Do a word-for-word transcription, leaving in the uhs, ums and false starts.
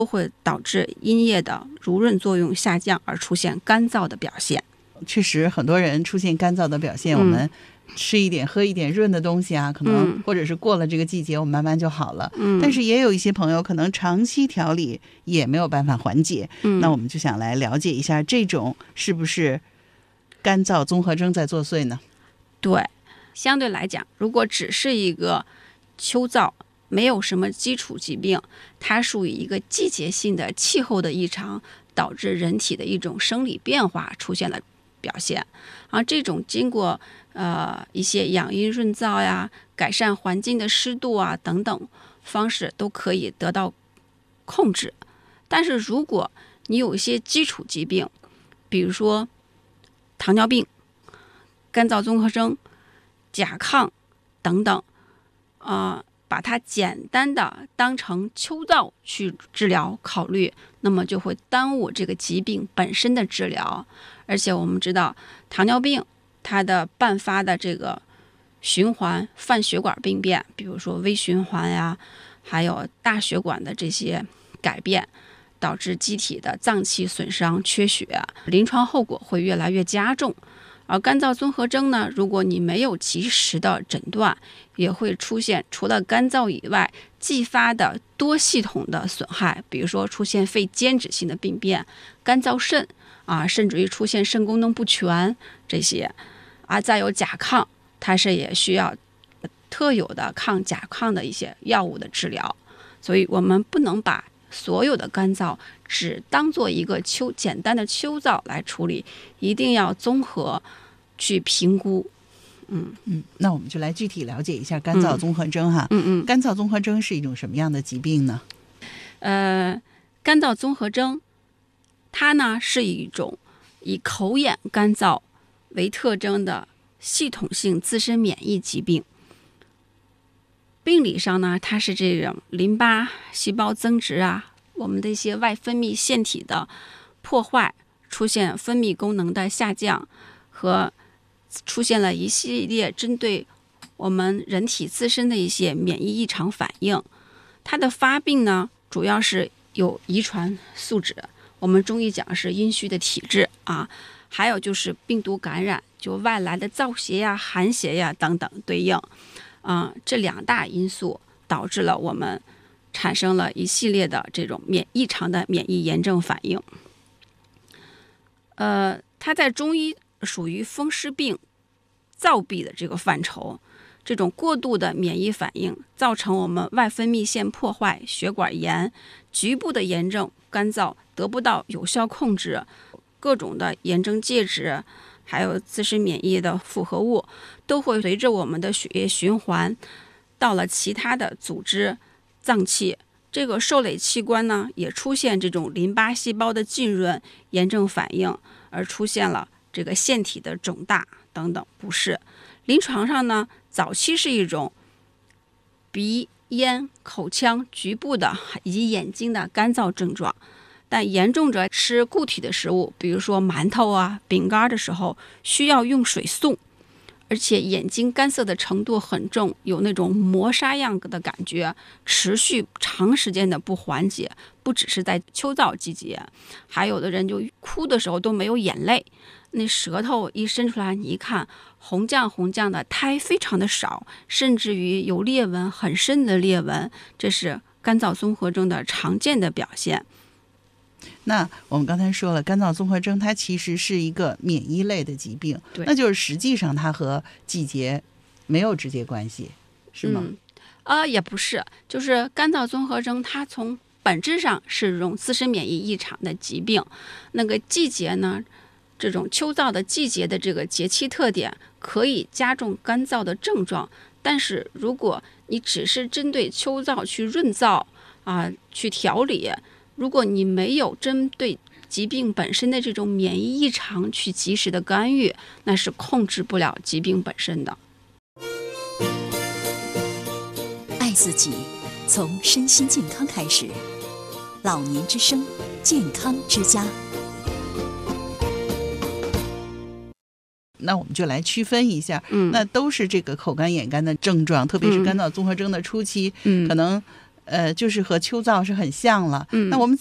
都会导致阴液的濡润作用下降，而出现干燥的表现。 确实很多人出现干燥的表现， 嗯、 我们吃一点喝一点润的东西啊，可能、 嗯、 或者是过了这个季节我们慢慢就好了、 嗯、 但是也有一些朋友可能长期调理也没有办法缓解、 嗯、 那我们就想来了解一下这种是不是干燥综合征在作祟呢？ 对，相对来讲，如果只是一个秋燥，没有什么基础疾病，它属于一个季节性的气候的异常，导致人体的一种生理变化出现了表现。啊，这种经过呃一些养阴润燥呀、改善环境的湿度啊等等方式都可以得到控制。但是如果你有一些基础疾病，比如说糖尿病、干燥综合征、甲亢等等，啊、呃，把它简单的当成秋燥去治疗考虑，那么就会耽误这个疾病本身的治疗。而且我们知道，糖尿病它的伴发的这个循环泛血管病变，比如说微循环呀，还有大血管的这些改变，导致机体的脏器损伤、缺血，临床后果会越来越加重。而干燥综合征呢，如果你没有及时的诊断，也会出现除了干燥以外继发的多系统的损害，比如说出现肺间质性的病变、干燥肾啊，甚至于出现肾功能不全这些。啊，再有甲亢，它是也需要特有的抗甲亢的一些药物的治疗。所以我们不能把所有的干燥只当做一个秋简单的秋燥来处理，一定要综合去评估。嗯嗯，那我们就来具体了解一下干燥综合征哈。 嗯嗯， 干燥综合征是一种什么样的疾病呢？ 呃，干燥综合征，它呢是一种以口眼干燥为特征的系统性自身免疫疾病。病理上呢，它是这种淋巴细胞增殖啊，我们的一些外分泌腺体的破坏，出现分泌功能的下降，和出现了一系列针对我们人体自身的一些免疫异常反应。它的发病呢，主要是有遗传素质，我们中医讲是阴虚的体质啊，还有就是病毒感染，就外来的燥邪呀、寒邪呀等等对应。啊、呃，这两大因素导致了我们产生了一系列的这种免异常的免疫炎症反应。呃，它在中医属于风湿病、燥痹的这个范畴。这种过度的免疫反应造成我们外分泌腺破坏、血管炎、局部的炎症、干燥得不到有效控制，各种的炎症介质，还有自身免疫的复合物，都会随着我们的血液循环到了其他的组织、脏器，这个受累器官呢也出现这种淋巴细胞的浸润、炎症反应，而出现了这个腺体的肿大等等不适。临床上呢，早期是一种鼻、咽、口腔局部的以及眼睛的干燥症状，但严重者吃固体的食物，比如说馒头啊、饼干的时候，需要用水送，而且眼睛干涩的程度很重，有那种磨砂样的感觉，持续长时间的不缓解，不只是在秋燥季节，还有的人就哭的时候都没有眼泪，那舌头一伸出来，你一看红酱红酱的，苔非常的少，甚至于有裂纹，很深的裂纹，这是干燥综合征的常见的表现。 那我们刚才说了，干燥综合征它其实是一个免疫类的疾病，那就是实际上它和季节没有直接关系，是吗？ 嗯，呃，也不是，就是干燥综合征它从本质上是一种自身免疫异常的疾病。那个季节呢，这种秋燥的季节的这个节气特点可以加重干燥的症状，但是如果你只是针对秋燥去润燥啊、呃，去调理，如果你没有针对疾病本身的这种免疫异常去及时的干预，那是控制不了疾病本身的。 爱自己，从身心健康开始。老年之声，健康之家。 那我们就来区分一下， 嗯， 那都是这个口干眼干的症状，特别是干燥综合征的初期， 嗯， 可能呃，就是和秋燥是很像了。 嗯， 那我们